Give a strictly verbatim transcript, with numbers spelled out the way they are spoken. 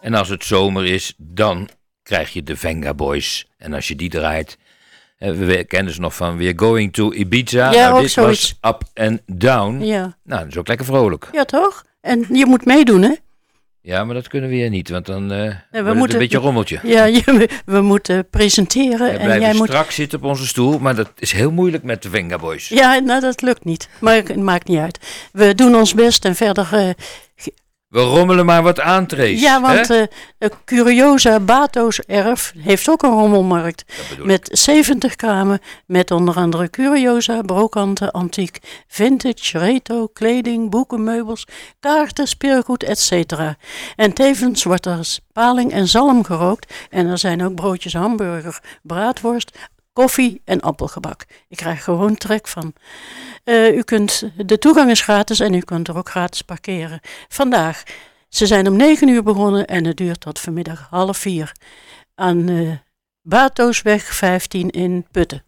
En als het zomer is, dan krijg je de Venga Boys. En als je die draait, we kennen ze nog van We're Going to Ibiza. Ja, nou, ook dit zoiets. was Up and Down. Ja. Nou, dat is ook lekker vrolijk. Ja, toch? En je moet meedoen, hè? Ja, maar dat kunnen we hier niet, want dan uh, we wordt het moeten, een beetje rommeltje. Ja, je, we moeten presenteren. We en blijven jij moet... strak zitten op onze stoel, maar dat is heel moeilijk met de Venga Boys. Ja, nou, dat lukt niet. Maar het maakt niet uit. We doen ons best en verder... Uh, We rommelen maar wat aan, Trace. Ja, want uh, de Curiosa Bato's Erf heeft ook een rommelmarkt. Met zeventig kramen, met onder andere Curiosa, brokanten, antiek, vintage, retro, kleding, boeken, meubels, kaarten, speelgoed, et cetera. En tevens wordt er paling en zalm gerookt. En er zijn ook broodjes hamburger, braadworst, koffie en appelgebak. Ik krijg gewoon trek van. Uh, u kunt, de toegang is gratis en u kunt er ook gratis parkeren. Vandaag, ze zijn om negen uur begonnen en het duurt tot vanmiddag half vier. Aan uh, Batoosweg vijftien in Putten.